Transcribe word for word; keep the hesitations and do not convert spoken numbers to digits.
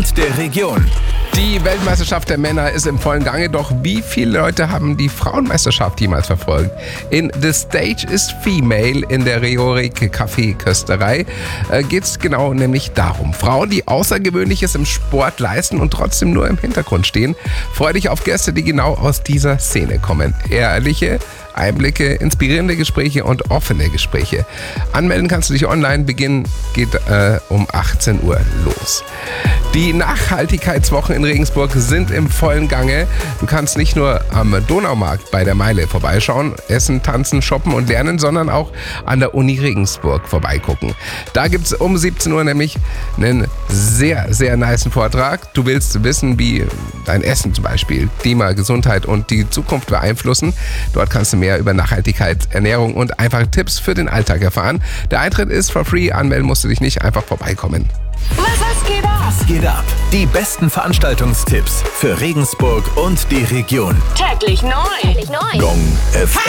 Der Region. Die Weltmeisterschaft der Männer ist im vollen Gange, doch wie viele Leute haben die Frauenmeisterschaft jemals verfolgt? In The Stage is Female in der Rheorik Kaffeekösterei äh, geht es genau nämlich darum. Frauen, die Außergewöhnliches im Sport leisten und trotzdem nur im Hintergrund stehen. Freu dich auf Gäste, die genau aus dieser Szene kommen. Ehrliche Einblicke, inspirierende Gespräche und offene Gespräche. Anmelden kannst du dich online. Beginn geht äh, um achtzehn Uhr los. Die Nachhaltigkeitswochen in Regensburg sind im vollen Gange. Du kannst nicht nur am Donaumarkt bei der Meile vorbeischauen, essen, tanzen, shoppen und lernen, sondern auch an der Uni Regensburg vorbeigucken. Da gibt es um siebzehn Uhr nämlich einen sehr, sehr nicen Vortrag. Du willst wissen, wie dein Essen zum Beispiel Klima, Gesundheit und die Zukunft beeinflussen. Dort kannst du mehr über Nachhaltigkeit, Ernährung und einfache Tipps für den Alltag erfahren. Der Eintritt ist for free, anmelden musst du dich nicht, einfach vorbeikommen. Was, was geht ab? Was geht ab? Die besten Veranstaltungstipps für Regensburg und die Region. Täglich neu. Täglich neu. Gong F M.